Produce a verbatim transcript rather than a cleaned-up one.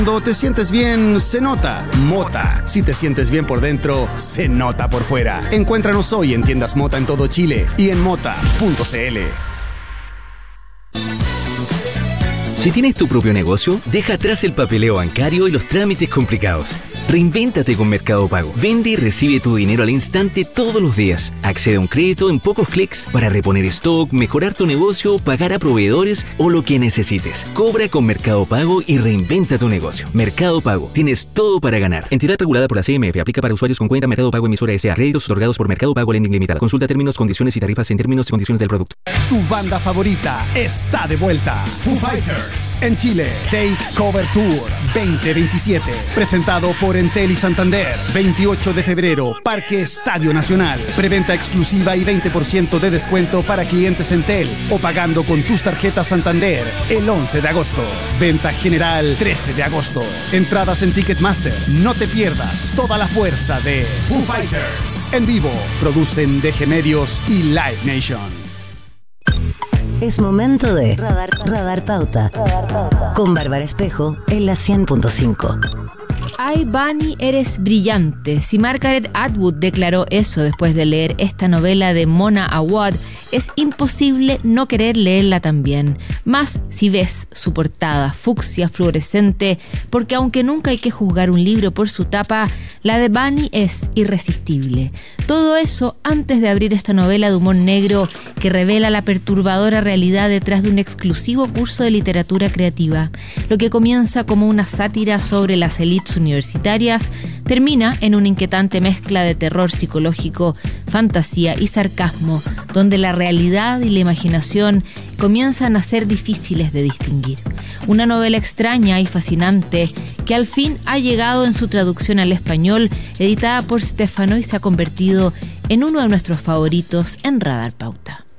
Cuando te sientes bien, se nota. Mota. Si te sientes bien por dentro, se nota por fuera. Encuéntranos hoy en tiendas Mota en todo Chile y en mota punto c l. Si tienes tu propio negocio, deja atrás el papeleo bancario y los trámites complicados. Reinvéntate con Mercado Pago. Vende y recibe tu dinero al instante todos los días. Accede a un crédito en pocos clics para reponer stock, mejorar tu negocio, pagar a proveedores o lo que necesites. Cobra con Mercado Pago y reinventa tu negocio. Mercado Pago. Tienes todo para ganar. Entidad regulada por la C M F. Aplica para usuarios con cuenta Mercado Pago Emisora S A. Créditos otorgados por Mercado Pago Lending Limitada. Consulta términos, condiciones y tarifas en términos y condiciones del producto. Tu banda favorita está de vuelta. Foo Fighters. En Chile. Take Cover Tour veinte veintisiete. Presentado por Entel y Santander. veintiocho de febrero. Parque Estadio Nacional. Preventa exclusiva y veinte por ciento de descuento para clientes Entel o pagando con tus tarjetas Santander el once de agosto. Venta general trece de agosto. Entradas en Ticketmaster. No te pierdas toda la fuerza de Foo Fighters. En vivo. Producen D G Medios y Live Nation. Es momento de Radar, Radar Pauta. Radar Pauta. Con Bárbara Espejo en la cien punto cinco. Ay, Bunny, eres brillante. Si Margaret Atwood declaró eso después de leer esta novela de Mona Awad, es imposible no querer leerla también. Más si ves su portada fucsia fluorescente, porque aunque nunca hay que juzgar un libro por su tapa, la de Bunny es irresistible. Todo eso antes de abrir esta novela de humor negro que revela la perturbadora realidad detrás de un exclusivo curso de literatura creativa. Lo que comienza como una sátira sobre las élites universitarias termina en una inquietante mezcla de terror psicológico, fantasía y sarcasmo, donde la realidad y la imaginación comienzan a ser difíciles de distinguir. Una novela extraña y fascinante que al fin ha llegado en su traducción al español, editada por Stefano, y se ha convertido en uno de nuestros favoritos en Radar Pauta.